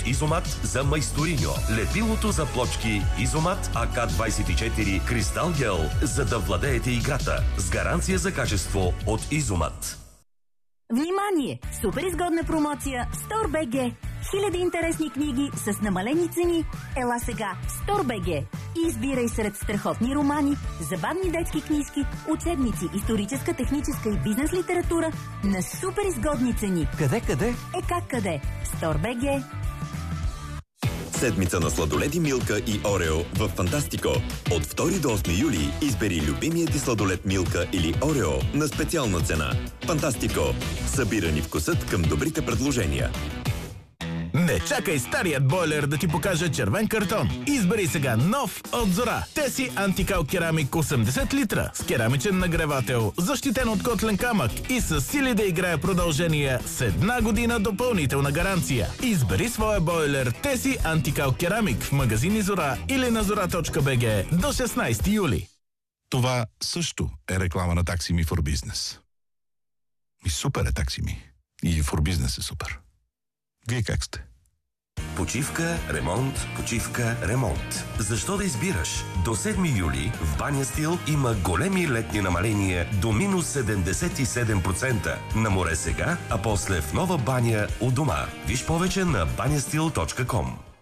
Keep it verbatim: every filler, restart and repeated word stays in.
Изомат за майсториньо. Лепилото за плочки Изомат А К двайсет и четири Кристал Гел, за да владеете играта. С гаранция за качество от Изомат. Внимание! Супер изгодна промоция StoreBG. Хиляди интересни книги с намалени цени. Ела сега в StoreBG и избирай сред страхотни романи, забавни детски книжки, учебници, историческа, техническа и бизнес литература на супер изгодни цени. Къде, къде? Е как къде? StoreBG. Седмица на сладоледи Милка и Орео в Фантастико. От втори до осми юли избери любимия ти сладолед Милка или Орео на специална цена. Фантастико. Събирани вкусът към добрите предложения. Не чакай старият бойлер да ти покаже червен картон. Избери сега нов от Зора. Теси антикал керамик осемдесет литра с керамичен нагревател, защитен от котлен камък и с сили да играе продължение с една година допълнителна гаранция. Избери своя бойлер Теси антикал керамик в магазини Зора или на зора точка би джи до шестнайсети юли. Това също е реклама на Таксими for Business. И супер е Таксими. И for Business е супер. Вие как сте? Почивка, ремонт, почивка, ремонт. Защо да избираш? До седми юли в Баня Стил има големи летни намаления до минус седемдесет и седем процента. На море сега, а после в нова баня у дома. Виж повече на баня стил точка ком.